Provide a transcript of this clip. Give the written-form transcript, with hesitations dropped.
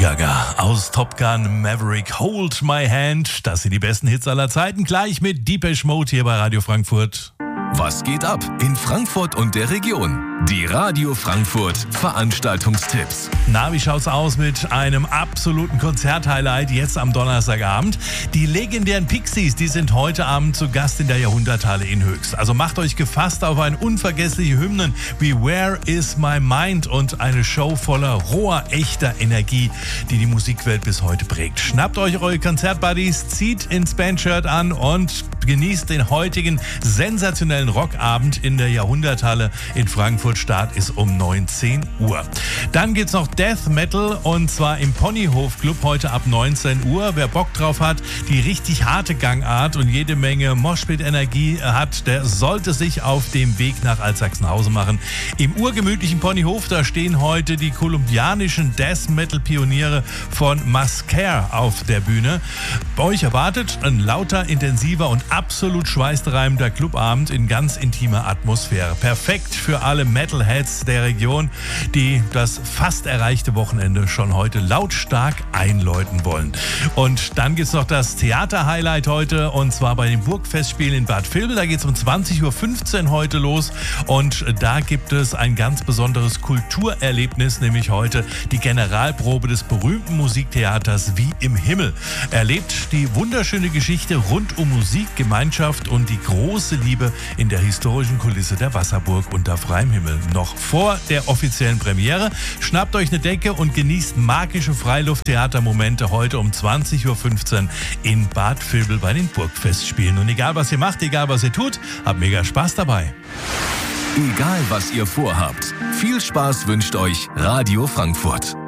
Gaga aus Top Gun Maverick, Hold My Hand. Das sind die besten Hits aller Zeiten. Gleich mit Depeche Mode hier bei Radio Frankfurt. Was geht ab in Frankfurt und der Region? Die Radio Frankfurt Veranstaltungstipps. Na, wie schaut's aus mit einem absoluten Konzerthighlight jetzt am Donnerstagabend? Die legendären Pixies, die sind heute Abend zu Gast in der Jahrhunderthalle in Höchst. Also macht euch gefasst auf ein unvergessliche Hymnen wie Where Is My Mind und eine Show voller roher, echter Energie, die die Musikwelt bis heute prägt. Schnappt euch eure Konzertbuddies, zieht ins Bandshirt an und genießt den heutigen sensationellen Rockabend in der Jahrhunderthalle in Frankfurt. Start ist um 19 Uhr. Dann geht's noch Death Metal und zwar im Ponyhof Club heute ab 19 Uhr. Wer Bock drauf hat, die richtig harte Gangart und jede Menge Moshpit-Energie hat, der sollte sich auf dem Weg nach Altsachsenhausen machen. Im urgemütlichen Ponyhof, da stehen heute die kolumbianischen Death Metal Pioniere von Mascare auf der Bühne. Bei euch erwartet ein lauter, intensiver und absolut schweißtreibender Clubabend in ganz intimer Atmosphäre. Perfekt für alle Metalheads der Region, die das fast erreichte Wochenende schon heute lautstark einläuten wollen. Und dann gibt es noch das Theater-Highlight heute und zwar bei den Burgfestspielen in Bad Vilbel. Da geht es um 20.15 Uhr heute los und da gibt es ein ganz besonderes Kulturerlebnis, nämlich heute die Generalprobe des berühmten Musiktheaters Wie im Himmel. Erlebt die wunderschöne Geschichte rund um Musik, Gemeinschaft und die große Liebe in der historischen Kulisse der Wasserburg unter freiem Himmel. Noch vor der offiziellen Premiere. Schnappt euch eine Decke und genießt magische Freilufttheatermomente heute um 20.15 Uhr in Bad Vilbel bei den Burgfestspielen. Und egal was ihr macht, egal was ihr tut, habt mega Spaß dabei. Egal was ihr vorhabt, viel Spaß wünscht euch Radio Frankfurt.